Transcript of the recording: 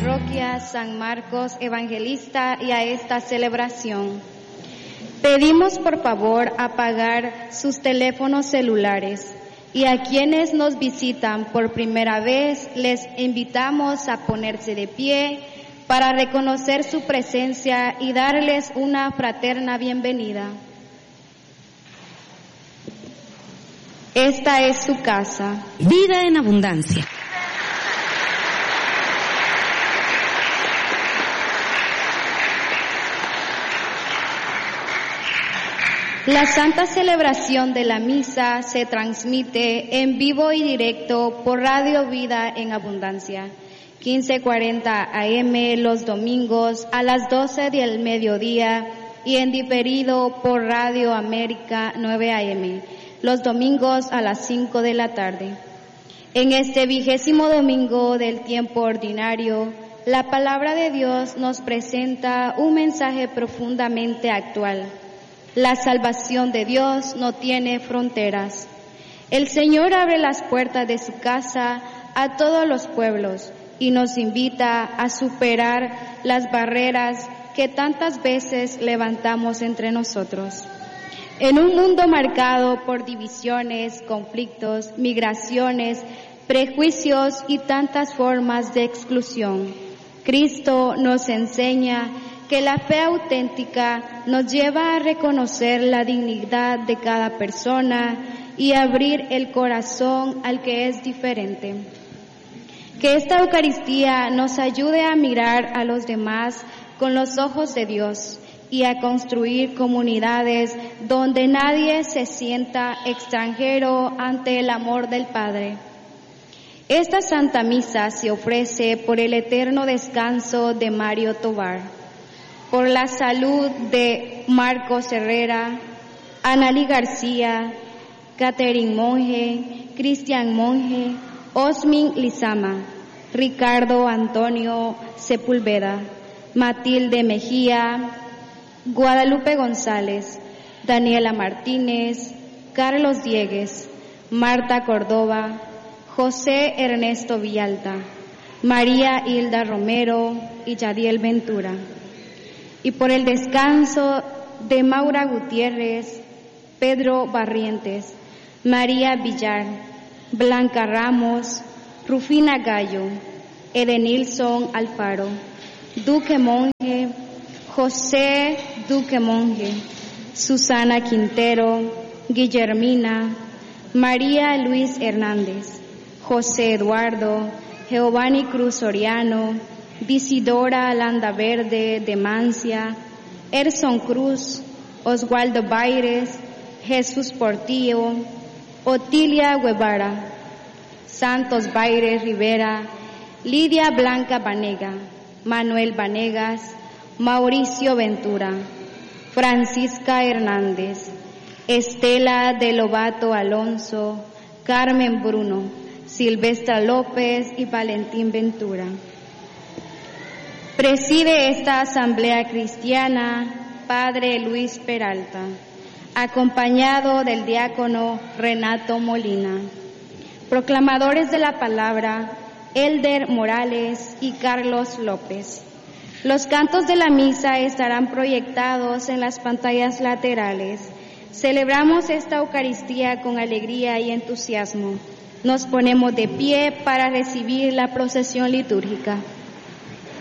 Parroquia San Marcos Evangelista y a esta celebración. Pedimos por favor apagar sus teléfonos celulares y a quienes nos visitan por primera vez les invitamos a ponerse de pie para reconocer su presencia y darles una fraterna bienvenida. Esta es su casa. Vida en abundancia. La santa celebración de la misa se transmite en vivo y directo por Radio Vida en Abundancia, 1540 AM los domingos a las 12 del mediodía y en diferido por Radio América 9 AM, los domingos a las 5 de la tarde. En este 20º domingo del tiempo ordinario, la palabra de Dios nos presenta un mensaje profundamente actual. La salvación de Dios no tiene fronteras. El Señor abre las puertas de su casa a todos los pueblos y nos invita a superar las barreras que tantas veces levantamos entre nosotros. En un mundo marcado por divisiones, conflictos, migraciones, prejuicios y tantas formas de exclusión, Cristo nos enseña que la fe auténtica nos lleva a reconocer la dignidad de cada persona y abrir el corazón al que es diferente. Que esta Eucaristía nos ayude a mirar a los demás con los ojos de Dios y a construir comunidades donde nadie se sienta extranjero ante el amor del Padre. Esta Santa Misa se ofrece por el eterno descanso de Mario Tobar, por la salud de Marcos Herrera, Analí García, Catherine Monge, Cristian Monge, Osmin Lizama, Ricardo Antonio Sepúlveda, Matilde Mejía, Guadalupe González, Daniela Martínez, Carlos Diegues, Marta Córdoba, José Ernesto Villalta, María Hilda Romero y Yadiel Ventura. Y por el descanso de Maura Gutiérrez, Pedro Barrientes, María Villar, Blanca Ramos, Rufina Gallo, Edenilson Alfaro, Duque Monge, José Duque Monge, Susana Quintero, Guillermina, María Luis Hernández, José Eduardo, Giovanni Cruz Soriano, Disidora Landaverde de Mancia, Erson Cruz, Oswaldo Baires, Jesús Portillo, Otilia Guevara, Santos Baires Rivera, Lidia Blanca Banega, Manuel Vanegas, Mauricio Ventura, Francisca Hernández, Estela de Lobato Alonso, Carmen Bruno, Silvestra López y Valentín Ventura. Preside esta asamblea cristiana Padre Luis Peralta, acompañado del diácono Renato Molina. Proclamadores de la palabra, Elder Morales y Carlos López. Los cantos de la misa estarán proyectados en las pantallas laterales. Celebramos esta Eucaristía con alegría y entusiasmo. Nos ponemos de pie para recibir la procesión litúrgica.